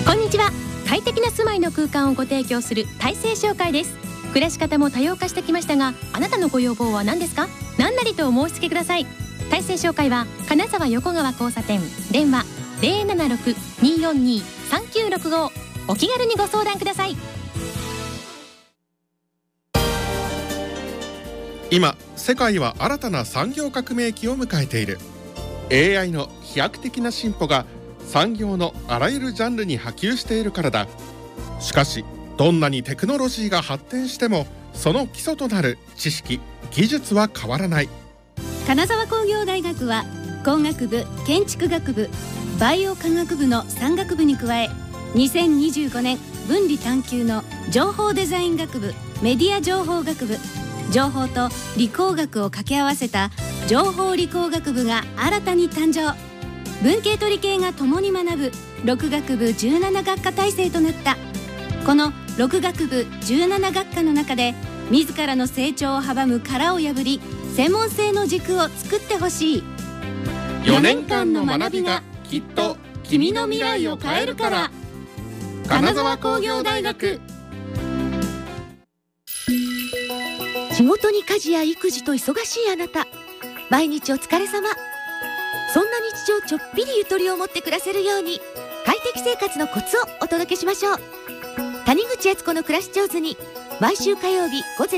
こんにちは。快適な住まいの空間をご提供する大成商会です。暮らし方も多様化してきましたが、あなたのご要望は何ですか？何なりとお申し付けください。大成商会は金沢横川交差点、電話 076-242-3965。 お気軽にご相談ください。 今世界は新たな産業革命期を迎えている。 AI の飛躍的な進歩が産業のあらゆるジャンルに波及しているからだ。しかしどんなにテクノロジーが発展しても、その基礎となる知識・技術は変わらない。 金沢工業大学は工学部、建築学部、バイオ科学部の3学部に加え、2025年分理探究の情報デザイン学部、メディア情報学部、情報と理工学を掛け合わせた情報理工学部が新たに誕生。文系と理系が共に学ぶ6学部17学科体制となった。この6学部17学科の中で、自らの成長を阻む殻を破り、専門性の軸を作ってほしい。 4年間の学びがきっと君の未来を変えるから。金沢工業大学。 仕事に家事や育児と忙しいあなた、毎日お疲れ様。そんな日常ちょっぴりゆとりを持って暮らせるように、快適生活のコツをお届けしましょう。谷口悦子の暮らし上手に、毎週火曜日午前